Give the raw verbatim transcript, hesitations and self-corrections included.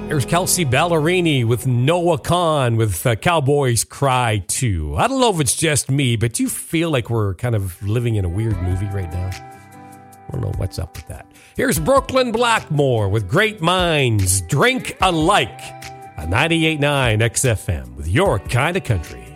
There's Kelsey Ballerini with Noah Kahan with uh, Cowboys Cry two. I don't know if it's just me, but do you feel like we're kind of living in a weird movie right now? I don't know what's up with that. Here's Brooklyn Blackmore with Great Minds Drink Alike on ninety-eight point nine X F M with your kind of country.